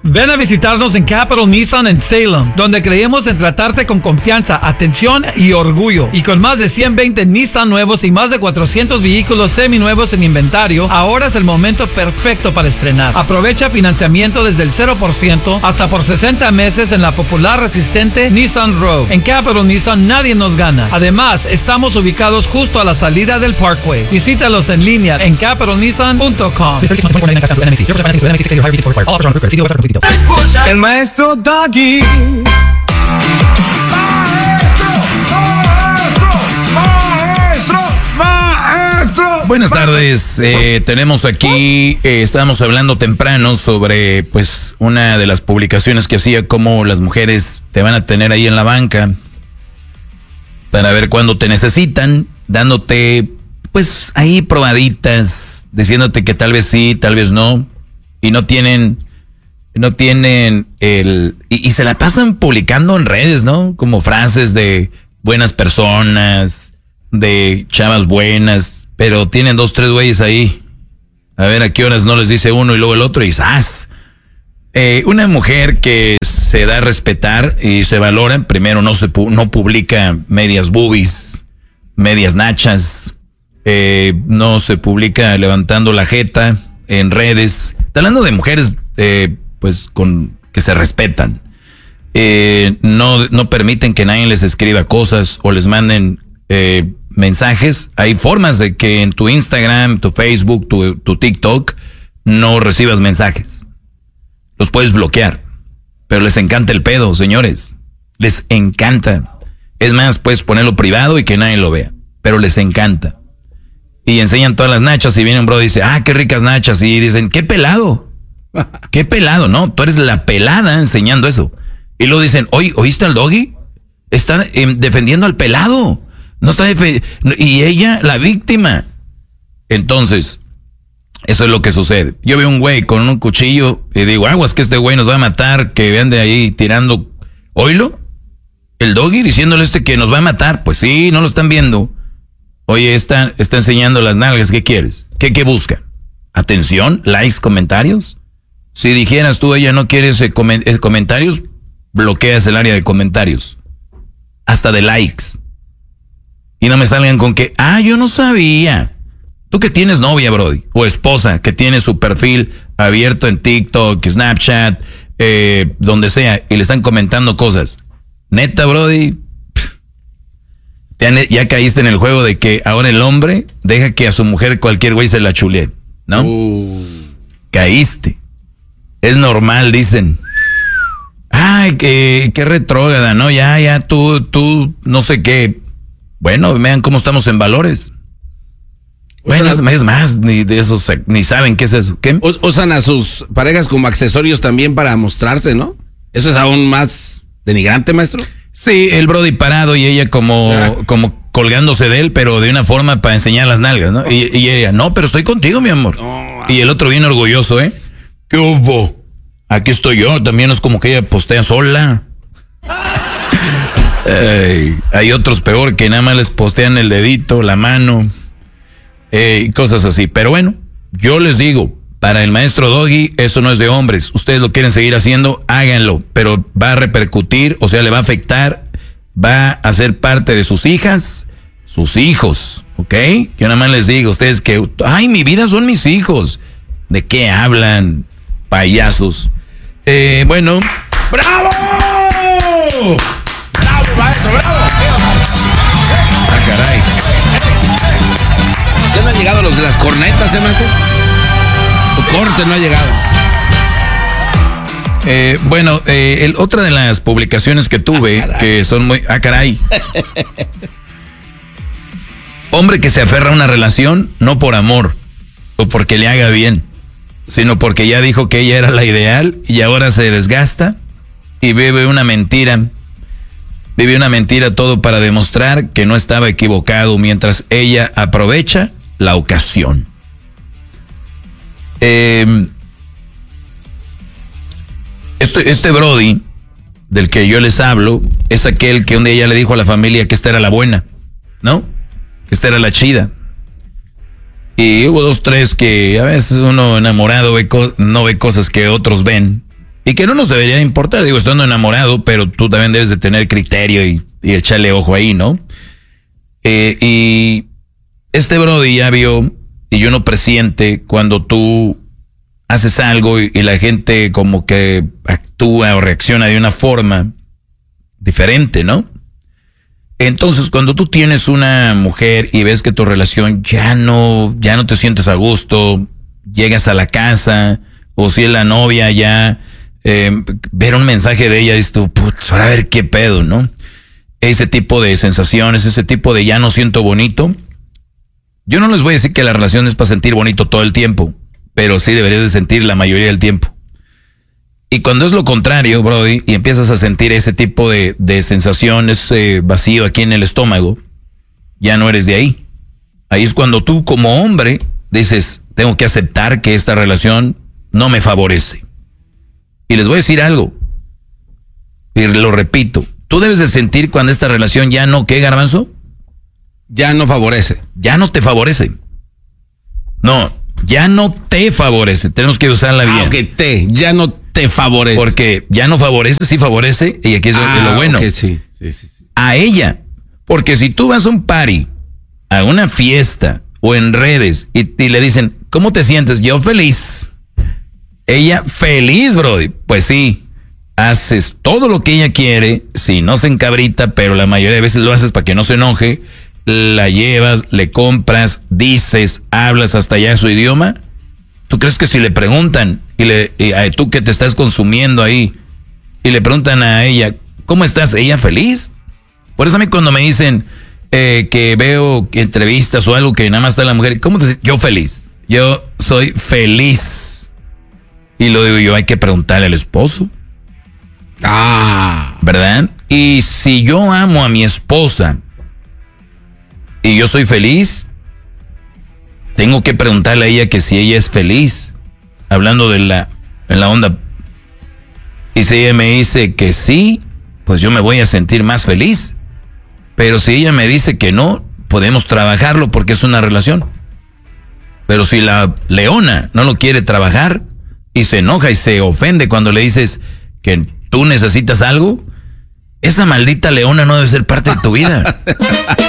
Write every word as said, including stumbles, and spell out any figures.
Ven a visitarnos en Capital Nissan en Salem, donde creemos en tratarte con confianza, atención y orgullo. Y con más de ciento veinte Nissan nuevos y más de cuatrocientos vehículos seminuevos en inventario, ahora es el momento perfecto para estrenar. Aprovecha financiamiento desde el cero por ciento hasta por sesenta meses en la popular resistente Nissan Rogue. En Capital Nissan nadie nos gana. Además, estamos ubicados justo a la salida del Parkway. Visítalos en línea en capital nissan punto com. El maestro Doggy. Buenas tardes, eh, tenemos aquí, eh, estábamos hablando temprano sobre pues una de las publicaciones que hacía como las mujeres te van a tener ahí en la banca para ver cuándo te necesitan, dándote pues ahí probaditas, diciéndote que tal vez sí, tal vez no, y no tienen, no tienen el, y, y se la pasan publicando en redes, ¿no? Como frases de buenas personas, de chavas buenas, pero tienen dos, tres güeyes ahí. A ver a qué horas no les dice uno y luego el otro y ¡zas! Eh, una mujer que se da a respetar y se valora, primero no se no publica medias boobies, medias nachas, eh, no se publica levantando la jeta en redes. Está hablando de mujeres eh, pues con que se respetan. Eh, no, no permiten que nadie les escriba cosas o les manden eh, mensajes. Hay formas de que en tu Instagram, tu Facebook, tu, tu TikTok no recibas mensajes. Los puedes bloquear, pero les encanta el pedo, señores. Les encanta. Es más, puedes ponerlo privado y que nadie lo vea, pero les encanta. Y enseñan todas las nachas y viene un bro y dice, ah, qué ricas nachas. Y dicen, qué pelado. Qué pelado, ¿no? Tú eres la pelada enseñando eso. Y luego dicen, oye, ¿oíste al Doggy? Está eh, defendiendo al pelado. No está defe- y ella, la víctima. Entonces, eso es lo que sucede. Yo veo un güey con un cuchillo y digo, aguas que este güey nos va a matar, que ande ahí tirando. ¿Oílo? El Doggy diciéndole este que nos va a matar. Pues sí, no lo están viendo. Oye, está, está enseñando las nalgas, ¿qué quieres? ¿Qué, qué busca? ¿Atención? ¿Likes? ¿Comentarios? Si dijeras tú, ella no quiere ese comen- ese comentarios, bloqueas el área de comentarios. Hasta de likes. Y no me salgan con que, ah, yo no sabía. Tú que tienes novia, brody, o esposa, que tiene su perfil abierto en TikTok, Snapchat, eh, donde sea, y le están comentando cosas. Neta, brody, ya caíste en el juego de que ahora el hombre deja que a su mujer cualquier güey se la chulee, ¿no? Uh. Caíste. Es normal, dicen. Ay, qué, qué retrógrada, ¿no? Ya, ya, tú, tú, no sé qué. Bueno, vean cómo estamos en valores. Bueno, es, es más, ni de eso, ni saben qué es eso. ¿Qué? Usan a sus parejas como accesorios también para mostrarse, ¿no? Eso es aún más denigrante, maestro. Sí, el brody parado y ella como, ah. como colgándose de él, pero de una forma para enseñar las nalgas, ¿no? Y, y ella, no, pero estoy contigo, mi amor. No, y el otro bien orgulloso, ¿eh? ¿Qué hubo? Aquí estoy yo, también es como que ella postea sola. Ey, hay otros peor que nada más les postean el dedito, la mano, eh, y cosas así. Pero bueno, yo les digo, para el maestro Doggy, eso no es de hombres. Ustedes lo quieren seguir haciendo, háganlo, pero va a repercutir, o sea, le va a afectar, va a ser parte de sus hijas, sus hijos, ¿ok? Yo nada más les digo, ustedes que, ay, mi vida son mis hijos. ¿De qué hablan, payasos? Eh, bueno, ¡bravo! ¡Bravo, maestro, bravo! Ah, caray. ¿Ya no han llegado los de las cornetas, eh, maestro? Tu corte no ha llegado. Eh, bueno, eh, el, otra de las publicaciones que tuve, ah, que son muy... Ah, caray. Hombre que se aferra a una relación, no por amor, o porque le haga bien, sino porque ya dijo que ella era la ideal y ahora se desgasta y vive una mentira. Vive una mentira todo para demostrar que no estaba equivocado mientras ella aprovecha la ocasión. Eh, este, este Brody, del que yo les hablo, es aquel que un día ya le dijo a la familia que esta era la buena, ¿no? Que esta era la chida. Y hubo dos, tres que a veces uno enamorado ve co- no ve cosas que otros ven. Y que no nos debería importar, digo, estando enamorado, pero tú también debes de tener criterio y, y echarle ojo ahí, ¿no? Eh, y este brody ya vio, y uno presiente cuando tú haces algo y, y la gente como que actúa o reacciona de una forma diferente, ¿no? Entonces, cuando tú tienes una mujer y ves que tu relación ya no, ya no te sientes a gusto, llegas a la casa, o si es la novia ya, eh, ver un mensaje de ella, dices tú, putz, a ver qué pedo, ¿no? Ese tipo de sensaciones, ese tipo de ya no siento bonito. Yo no les voy a decir que la relación es para sentir bonito todo el tiempo, pero sí deberías de sentir la mayoría del tiempo. Y cuando es lo contrario, Brody, y empiezas a sentir ese tipo de, de sensación, ese vacío aquí en el estómago, ya no eres de ahí. Ahí es cuando tú como hombre dices, tengo que aceptar que esta relación no me favorece. Y les voy a decir algo, y lo repito, tú debes de sentir cuando esta relación ya no, ¿qué, Garbanzo? Ya no favorece. Ya no te favorece. No, ya no te favorece. Tenemos que usarla bien. Ah, que te, ya no te favorece. Porque ya no favorece, sí favorece, y aquí es ah, lo bueno. Okay, sí, sí, sí, sí. A ella. Porque si tú vas a un party, a una fiesta, o en redes, y, y le dicen, ¿cómo te sientes? Yo feliz. Ella feliz, Brody. Pues sí, haces todo lo que ella quiere, si no se encabrita, pero la mayoría de veces lo haces para que no se enoje, la llevas, le compras, dices, hablas hasta allá su idioma. ¿Tú crees que si le preguntan, y, le, y a tú que te estás consumiendo ahí, y le preguntan a ella, ¿cómo estás? ¿Ella feliz? Por eso a mí cuando me dicen eh, que veo entrevistas o algo que nada más está la mujer, ¿cómo te sientes? Yo feliz. Yo soy feliz. Y lo digo yo, hay que preguntarle al esposo. Ah. ¿Verdad? Y si yo amo a mi esposa y yo soy feliz, tengo que preguntarle a ella que si ella es feliz. Hablando de la, en la onda. Y si ella me dice que sí, pues yo me voy a sentir más feliz. Pero si ella me dice que no, podemos trabajarlo porque es una relación. Pero si la leona no lo quiere trabajar y se enoja y se ofende cuando le dices que tú necesitas algo, esa maldita leona no debe ser parte de tu vida.